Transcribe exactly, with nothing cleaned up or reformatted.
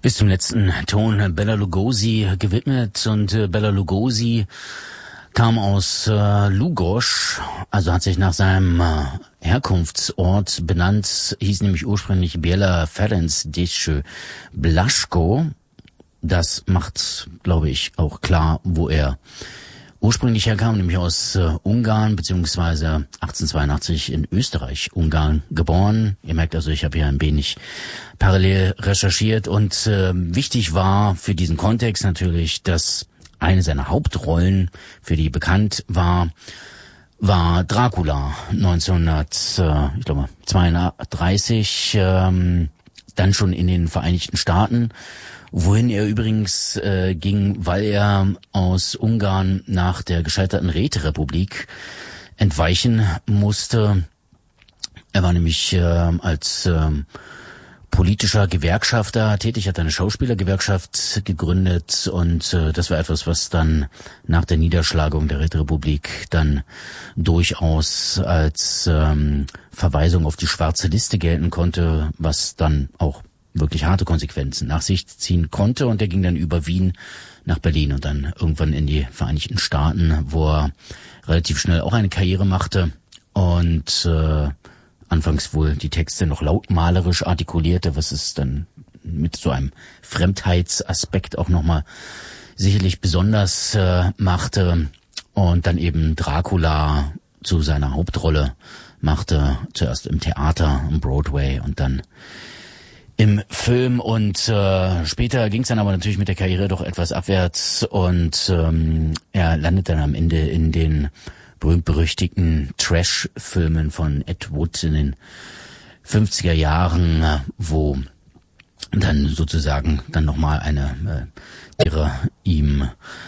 Bis zum letzten Ton Bela Lugosi gewidmet, und äh, Bela Lugosi kam aus äh, Lugoj, also hat sich nach seinem äh, Herkunftsort benannt, hieß nämlich ursprünglich Biela Ferencz Blaško. Das macht, glaube ich, auch klar, wo er ursprünglich herkam, nämlich aus äh, Ungarn, beziehungsweise achtzehnhundertzweiundachtzig in Österreich, Ungarn, geboren. Ihr merkt also, ich habe hier ein wenig parallel recherchiert, und äh, wichtig war für diesen Kontext natürlich, dass eine seiner Hauptrollen, für die bekannt war, war Dracula neunzehnhundertzweiunddreißig, ähm, dann schon in den Vereinigten Staaten, wohin er übrigens äh, ging, weil er aus Ungarn nach der gescheiterten Räterepublik entweichen musste. Er war nämlich äh, als äh, politischer Gewerkschafter tätig, hat eine Schauspielergewerkschaft gegründet, und äh, das war etwas, was dann nach der Niederschlagung der Räterepublik dann durchaus als ähm, Verweisung auf die schwarze Liste gelten konnte, was dann auch wirklich harte Konsequenzen nach sich ziehen konnte. Und er ging dann über Wien nach Berlin und dann irgendwann in die Vereinigten Staaten, wo er relativ schnell auch eine Karriere machte und äh, anfangs wohl die Texte noch lautmalerisch artikulierte, was es dann mit so einem Fremdheitsaspekt auch nochmal sicherlich besonders äh, machte, und dann eben Dracula zu seiner Hauptrolle machte, zuerst im Theater, am Broadway und dann im Film, und äh, später ging es dann aber natürlich mit der Karriere doch etwas abwärts, und ähm, er landet dann am Ende in den berühmt-berüchtigten Trash-Filmen von Ed Wood in den fünfziger Jahren, wo dann sozusagen dann nochmal eine äh, ihre ihm